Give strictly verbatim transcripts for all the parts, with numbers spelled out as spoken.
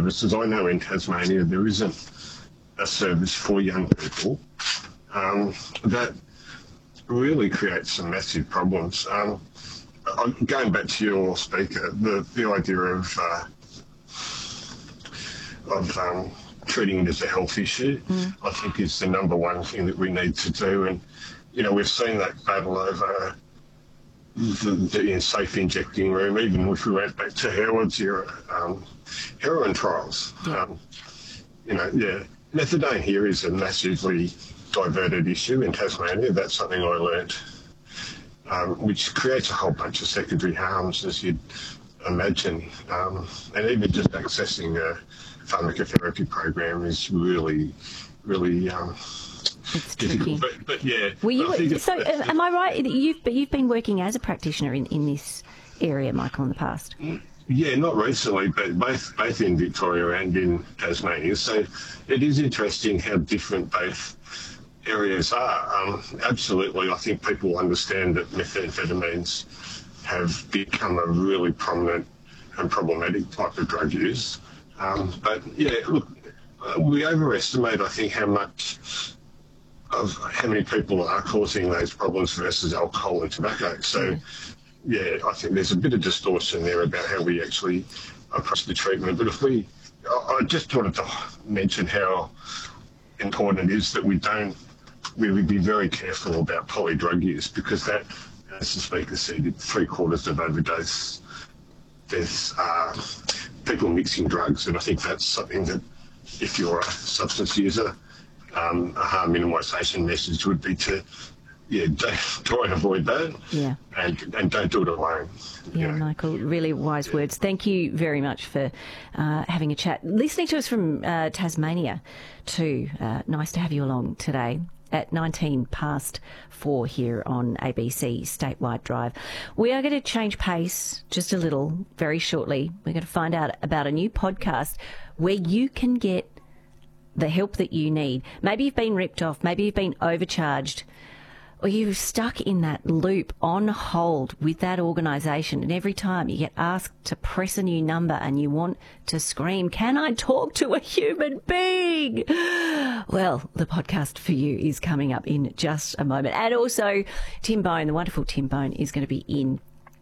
services. I know in Tasmania there isn't a service for young people. Um, that really creates some massive problems. Um, going back to your speaker, the, the idea of uh, of um, treating it as a health issue, mm. I think is the number one thing that we need to do. And, you know, we've seen that battle over the, the safe injecting room, even if we went back to Howard's era, um, heroin trials. Yeah. Um, you know, yeah, methadone here is a massively diverted issue in Tasmania. That's something I learnt, um, which creates a whole bunch of secondary harms, as you'd imagine. Um, and even just accessing a pharmacotherapy program is really, really um, it's difficult. tricky. But, but yeah. Were you, I think so it's, uh, am I right? You've, but you've been working as a practitioner in, in this area, Michael, in the past? Yeah, not recently, but both both in Victoria and in Tasmania. So it is interesting how different both areas are. Um, absolutely, I think people understand that methamphetamines have become a really prominent and problematic type of drug use. Um, but yeah, look, we overestimate, I think, how much of how many people are causing those problems versus alcohol and tobacco. So. Yeah, I think there's a bit of distortion there about how we actually approach the treatment. But if we, I just wanted to mention how important it is that we don't, we would be very careful about polydrug use, because that, as the speaker said, three quarters of overdose deaths are people mixing drugs. And I think that's something that, if you're a substance user, um, a harm minimisation message would be to, yeah, try and avoid that. Yeah. And and don't do it alone. Yeah, you know. Michael, really wise yeah. words. Thank you very much for uh, having a chat. Listening to us from uh, Tasmania too. Uh, nice to have you along today at nineteen past four here on A B C Statewide Drive. We are going to change pace just a little very shortly. We're going to find out about a new podcast where you can get the help that you need. Maybe you've been ripped off. Maybe you've been overcharged. Or you're stuck in that loop on hold with that organisation, and every time you get asked to press a new number and you want to scream, can I talk to a human being? Well, the podcast for you is coming up in just a moment. And also, Tim Bone, the wonderful Tim Bone, is going to be in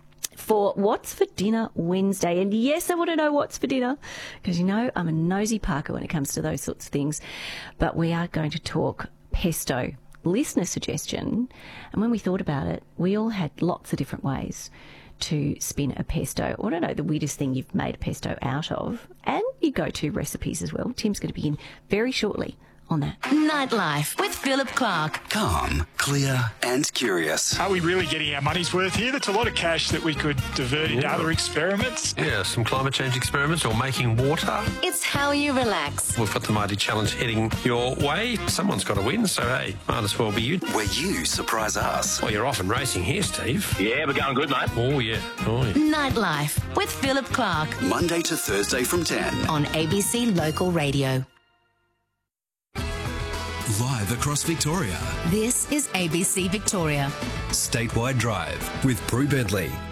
for What's for Dinner Wednesday. And yes, I want to know what's for dinner, because, you know, I'm a nosy Parker when it comes to those sorts of things. But we are going to talk pesto. Listener suggestion, and when we thought about it, we all had lots of different ways to spin a pesto. I don't know the weirdest thing you've made a pesto out of, and you go to recipes as well. Tim's going to be in very shortly on that. Nightlife with Philip Clark. Calm, clear and curious. Are we really getting our money's worth here? That's a lot of cash that we could divert into yeah. other experiments. Yeah, some climate change experiments or making water. It's how you relax. We've got the mighty challenge heading your way. Someone's got to win, so hey, might as well be you. Where you surprise us. Well, you're off and racing here, Steve. Yeah, we're going good, mate. Oh, yeah. Oh, yeah. Nightlife with Philip Clark. Monday to Thursday from ten. On A B C Local Radio. Live across Victoria. This is A B C Victoria. Statewide Drive with Prue Bentley.